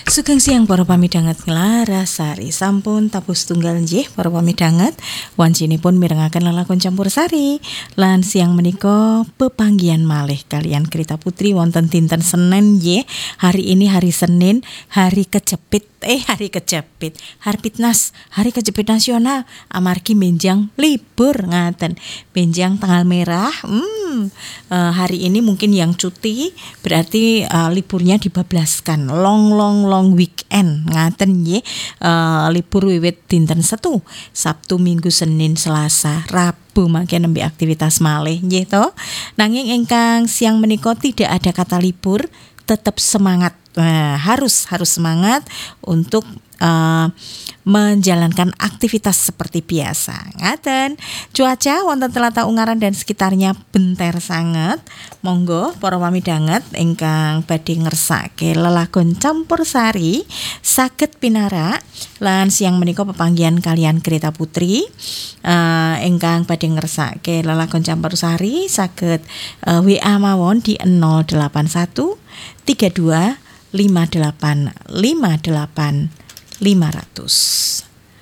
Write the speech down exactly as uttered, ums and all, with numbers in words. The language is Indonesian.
Sugeng siang para pamidanget Nglarasari sampun tabuh setunggal nggih para pamidanget wancinipun mirengaken lelakon campursari lan siang menika pepanggihan malih kalian Krita Putri wonten dinten Senin nggih. Hari ini hari Senin, hari kejepit eh hari kejepit Harpitnas, hari kejepit nasional amargi menjang libur ngaten. Menjang tanggal merah. Hmm, uh, hari ini mungkin yang cuti berarti uh, liburnya dibablaskan. Long long long weekend ngaten nggih. Uh, libur wiwit dinten Setu, Sabtu, Minggu, Senin, Selasa, Rabu mangke nembe aktivitas malih nggih to. Nanging ingkang siang menika tidak ada kata libur, tetap semangat. Nah, harus harus semangat untuk uh, menjalankan aktivitas seperti biasa. Ngaten. Cuaca wonten Tlatah Ungaran dan sekitarnya benter sanget. Monggo para pamidanget ingkang badhe ngersake lelakon campursari saged pinarak lan siang menika pepanggihan kalian Krita Putri. Uh, ingkang badhe ngersake lelakon campursari saged uh, W A mawon di nol delapan satu tiga dua lima delapan lima delapan lima nol nol.